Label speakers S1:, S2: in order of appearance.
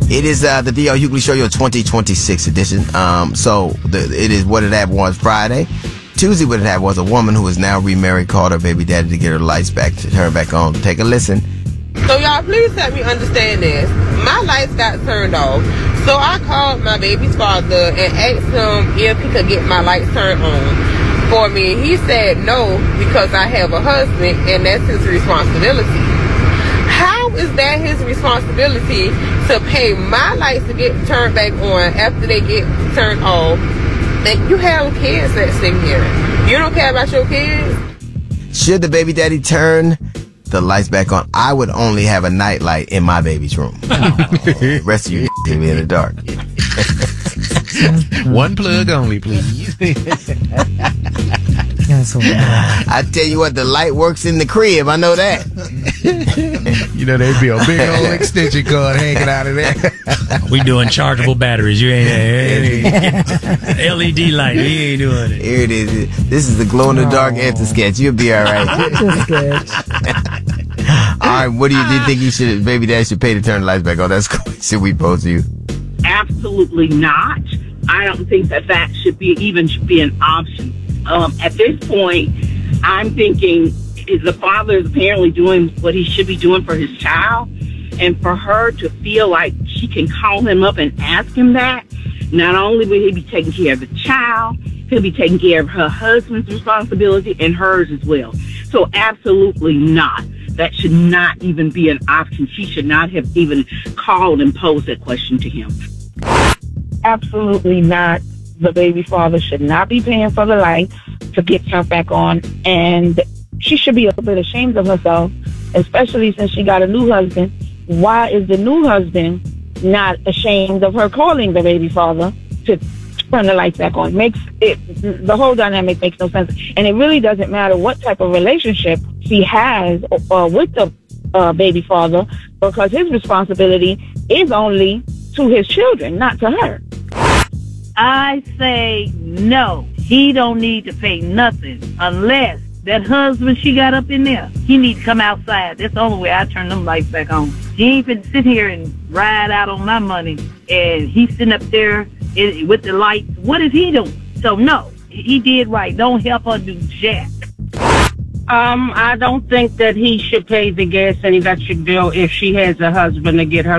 S1: It is the D.L. Hughley Show, your 2026 edition. It is What It Happened Was Friday. Tuesday, What It Happened Was a woman who is now remarried called her baby daddy to get her lights back, to turn back on. Take a listen.
S2: So y'all, please help me understand this. My lights got turned off. So I called my baby's father and asked him if he could get my lights turned on for me. He said no, because I have a husband and that's his responsibility. How is that his responsibility to pay my lights to get turned back on after they get turned off? And you have kids that sitting here. You don't care about your kids?
S1: Should the baby daddy turn the lights back on? I would only have a night light in my baby's room. The rest of you can be in the dark.
S3: One plug only, please.
S1: I tell you what, the light works in the crib. I know that.
S3: You know, there'd be a big old extension cord hanging out of there.
S4: We doing chargeable batteries. You ain't LED light. We ain't doing it.
S1: Here it is. This is the glow in the dark Etch-a-Sketch. You'll be all right. All right, what do you think baby dad should pay to turn the lights back on? That's the question we pose to you.
S5: Absolutely not. I don't think that should be an option. At this point, I'm thinking the father is apparently doing what he should be doing for his child, and for her to feel like she can call him up and ask him that, not only will he be taking care of the child, he'll be taking care of her husband's responsibility and hers as well. So absolutely not. That should not even be an option. She should not have even called and posed that question to him.
S6: Absolutely not. The baby father should not be paying for the lights to get turned back on, and she should be a bit ashamed of herself, especially since she got a new husband. Why is the new husband not ashamed of her calling the baby father to turn the lights back on? The whole dynamic makes no sense, and it really doesn't matter what type of relationship she has with the baby father, because his responsibility is only to his children, not to her.
S7: I say no. He don't need to pay nothing unless that husband she got up in there, he need to come outside. That's the only way I turn them lights back on. He ain't finna sit here and ride out on my money, and he's sitting up there with the lights. What is he doing? So no, he did right. Don't help her do jack.
S8: I don't think that he should pay the gas and electric bill if she has a husband to get her